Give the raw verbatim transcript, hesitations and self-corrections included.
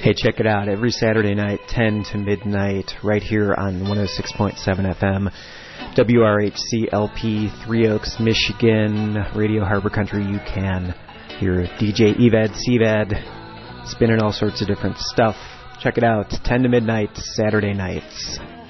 Hey, check it out. Every Saturday night, ten to midnight, right here on one oh six point seven F M. W R H C L P, Three Oaks, Michigan, Radio Harbor Country. You can hear D J Evad, C-Vad, spinning all sorts of different stuff. Check it out, ten to midnight, Saturday nights.